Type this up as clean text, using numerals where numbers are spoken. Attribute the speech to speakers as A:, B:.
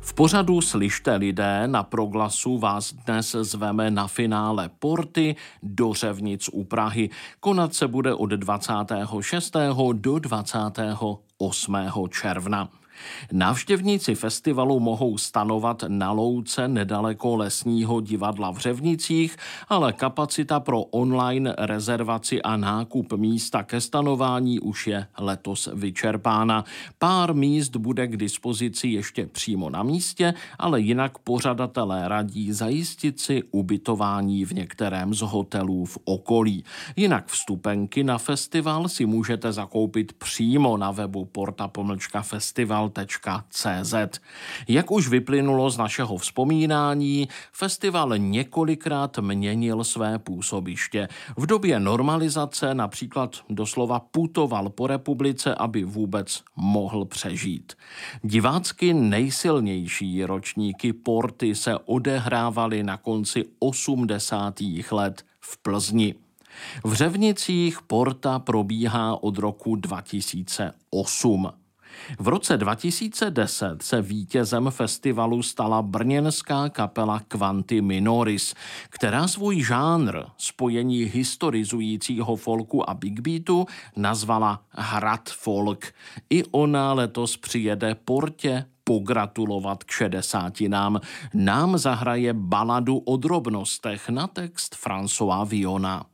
A: V pořadu Slyšte lidé na Proglasu vás dnes zveme na finále Porty do Řevnic u Prahy. Konat se bude od 26. do 28. června. Návštěvníci festivalu mohou stanovat na louce nedaleko Lesního divadla v Řevnicích, ale kapacita pro online rezervaci a nákup místa ke stanování už je letos vyčerpána. Pár míst bude k dispozici ještě přímo na místě, ale jinak pořadatelé radí zajistit si ubytování v některém z hotelů v okolí. Jinak vstupenky na festival si můžete zakoupit přímo na webu porta-festival.cz. Jak už vyplynulo z našeho vzpomínání, festival několikrát měnil své působiště. V době normalizace například doslova putoval po republice, aby vůbec mohl přežít. Divácky nejsilnější ročníky Porty se odehrávaly na konci 80. let v Plzni. V Řevnicích Porta probíhá od roku 2008. V roce 2010 se vítězem festivalu stala brněnská kapela Quanti Minoris, která svůj žánr, spojení historizujícího folku a big beatu, nazvala Hrad folk. I ona letos přijede Portě pogratulovat k 60. Nám zahraje baladu o drobnostech na text François Villona.